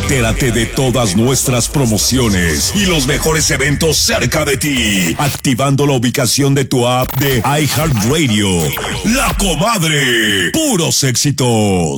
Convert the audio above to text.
Entérate de todas nuestras promociones y los mejores eventos cerca de ti, activando la ubicación de tu app de iHeartRadio. La Comadre. Puros éxitos.